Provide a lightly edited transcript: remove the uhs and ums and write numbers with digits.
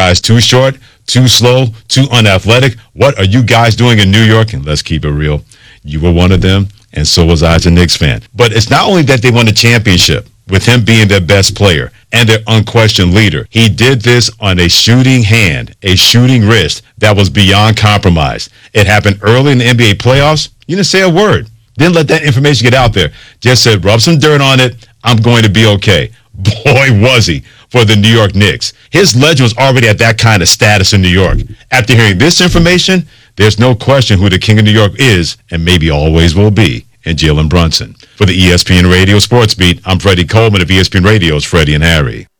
guys too short, too slow, too unathletic? What are you guys doing in New York? And let's keep it real. You were one of them, and so was I as a Knicks fan. But it's not only that they won the championship with him being their best player and their unquestioned leader. He did this on a shooting hand, a shooting wrist that was beyond compromise. It happened early in the NBA playoffs. You didn't say a word. Didn't let that information get out there. Just said, rub some dirt on it. I'm going to be okay. Boy, was he for the New York Knicks. His legend was already at that kind of status in New York. After hearing this information, there's no question who the king of New York is and maybe always will be in Jalen Brunson. For the ESPN Radio Sports Beat, I'm Freddie Coleman of ESPN Radio's Freddie and Harry.